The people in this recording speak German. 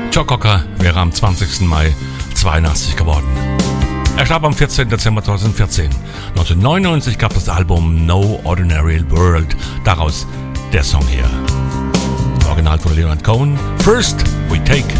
Joe Cocker wäre am 20. Mai 82 geworden. Er starb am 14. Dezember 2014. 1999 gab es das Album No Ordinary World, daraus der Song hier. Original von Leonard Cohen. First we take